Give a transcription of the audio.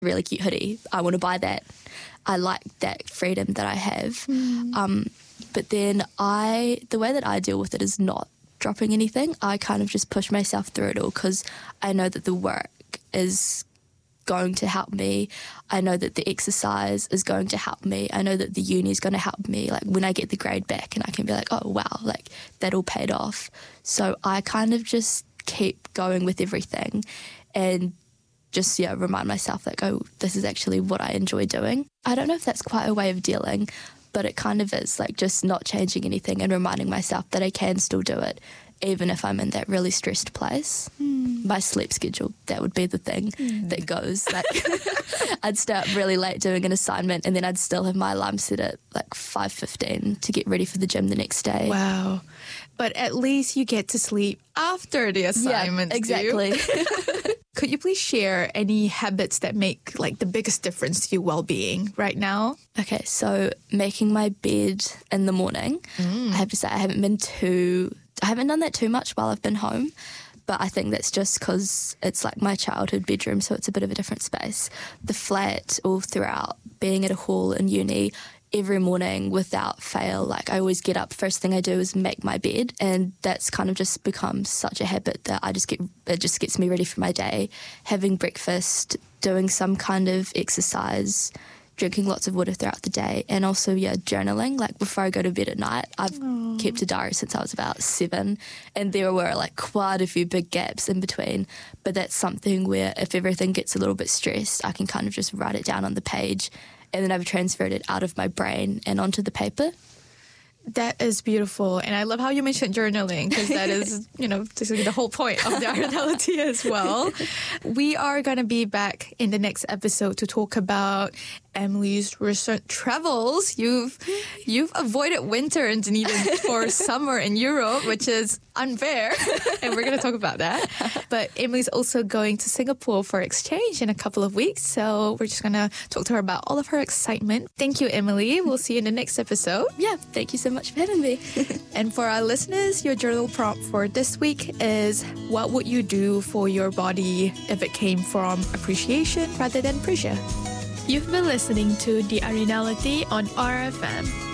really cute hoodie. I want to buy that. I like that freedom that I have. But then the way that I deal with it is not dropping anything. I kind of just push myself through it all because I know that the work is going to help me. I know that the exercise is going to help me. I know that the uni is going to help me. Like when I get the grade back and I can be like, oh wow, like that all paid off. So I kind of just keep going with everything and just, remind myself like, oh, this is actually what I enjoy doing. I don't know if that's quite a way of dealing, but it kind of is, like just not changing anything and reminding myself that I can still do it, even if I'm in that really stressed place. My sleep schedule, that would be the thing that goes. Like I'd stay up really late doing an assignment and then I'd still have my alarm set at like 5:15 to get ready for the gym the next day. Wow. But at least you get to sleep after the assignment. Yeah, exactly. Could you please share any habits that make like the biggest difference to your well-being right now? Okay, so making my bed in the morning. I have to say I haven't done that too much while I've been home, but I think that's just because it's like my childhood bedroom, so it's a bit of a different space. The flat all throughout, being at a hall in uni, every morning without fail, like I always get up, first thing I do is make my bed, and that's kind of just become such a habit that it just gets me ready for my day. Having breakfast, doing some kind of exercise, drinking lots of water throughout the day, and also journaling. Like before I go to bed at night, I've kept a diary since I was about 7, and there were like quite a few big gaps in between, but that's something where if everything gets a little bit stressed, I can kind of just write it down on the page, and then I've transferred it out of my brain and onto the paper. That is beautiful. And I love how you mentioned journaling, because that is, basically the whole point of the Ironality as well. We are going to be back in the next episode to talk about Emily's recent travels. You've avoided winter in Dunedin for summer in Europe, which is unfair. And we're going to talk about that. But Emily's also going to Singapore for exchange in a couple of weeks. So we're just going to talk to her about all of her excitement. Thank you, Emily. We'll see you in the next episode. Yeah, thank you so much for having me. And for our listeners, your journal prompt for this week is, what would you do for your body if it came from appreciation rather than pressure? You've been listening to The Ironality on RFM.